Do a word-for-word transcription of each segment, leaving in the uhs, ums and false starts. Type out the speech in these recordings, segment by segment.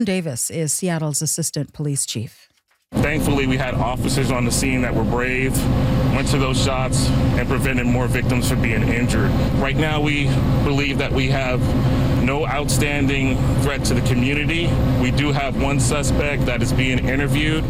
Davis is Seattle's assistant police chief. Thankfully, we had officers on the scene that were brave, went to those shots, and prevented more victims from being injured. Right now, we believe that we have no outstanding threat to the community. We do have one suspect that is being interviewed.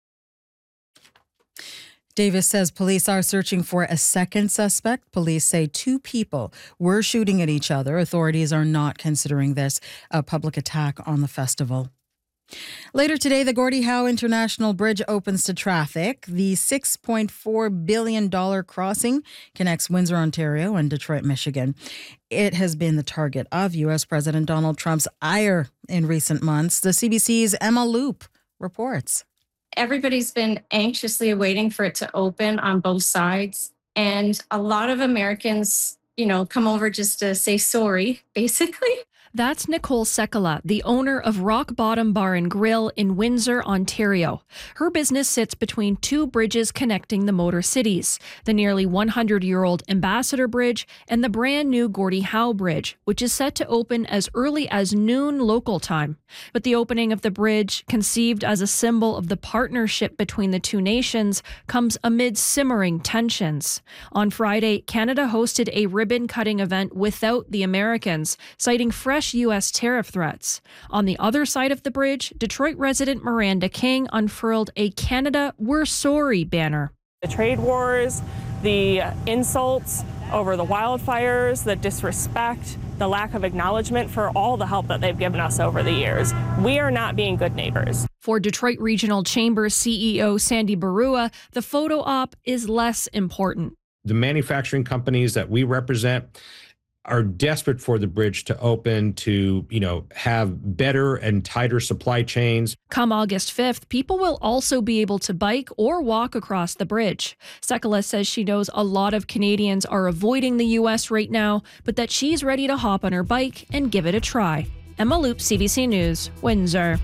Davis says police are searching for a second suspect. Police say two people were shooting at each other. Authorities are not considering this a public attack on the festival. Later today, the Gordie Howe International Bridge opens to traffic. The six point four billion dollars crossing connects Windsor, Ontario and Detroit, Michigan. It has been the target of U S President Donald Trump's ire in recent months. The C B C's Emma Loop reports. Everybody's been anxiously waiting for it to open on both sides. And a lot of Americans, you know, come over just to say sorry, basically. That's Nicole Sekala, the owner of Rock Bottom Bar and Grill in Windsor, Ontario. Her business sits between two bridges connecting the Motor Cities, the nearly one hundred year old Ambassador Bridge and the brand new Gordie Howe Bridge, which is set to open as early as noon local time. But the opening of the bridge, conceived as a symbol of the partnership between the two nations, comes amid simmering tensions. On Friday, Canada hosted a ribbon-cutting event without the Americans, citing fresh U S tariff threats. On the other side of the bridge, Detroit resident Miranda King unfurled a Canada We're Sorry banner. The trade wars, the insults over the wildfires, the disrespect, the lack of acknowledgement for all the help that they've given us over the years. We are not being good neighbors. For Detroit Regional Chamber C E O Sandy Barua, the photo op is less important. The manufacturing companies that we represent are desperate for the bridge to open, to, you know, have better and tighter supply chains. Come August fifth, people will also be able to bike or walk across the bridge. Sekala says she knows a lot of Canadians are avoiding the U S right now, but that she's ready to hop on her bike and give it a try. Emma Loop, C B C News, Windsor.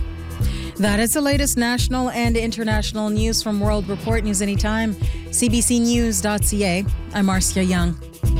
That is the latest national and international news from World Report. News anytime, c b c news dot c a. I'm Marcia Young.